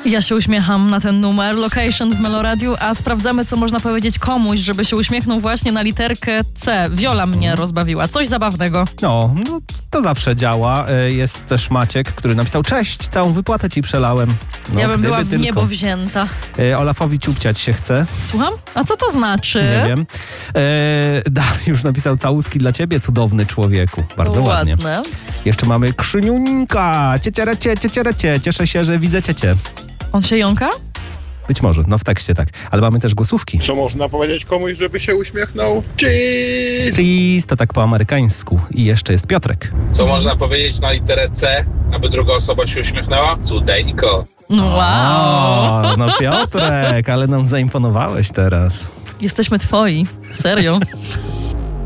Ja się uśmiecham na ten numer Location w Meloradiu, a sprawdzamy, co można powiedzieć komuś, żeby się uśmiechnął właśnie na literkę C. Wiola mnie rozbawiła. Coś zabawnego. No, to zawsze działa. Jest też Maciek, który napisał: cześć, całą wypłatę ci przelałem. No, Ja bym była w tylko. niebo wzięta. Olafowi ciupciać się chce. Słucham? A co to znaczy? Nie wiem. Dariusz napisał: całuski dla ciebie, cudowny człowieku. Bardzo ładnie. Jeszcze mamy Krzyniuńka. Ciecierecie. Cieszę się, że widzę ciecie. On się jąka? Być może, no w tekście tak. Ale mamy też głosówki. Co można powiedzieć komuś, żeby się uśmiechnął? Cheese! Cheese to tak po amerykańsku. I jeszcze jest Piotrek. Co można powiedzieć na literę C, aby druga osoba się uśmiechnęła? Cudeńko. No wow. No Piotrek, ale nam zaimponowałeś teraz. Jesteśmy twoi. Serio.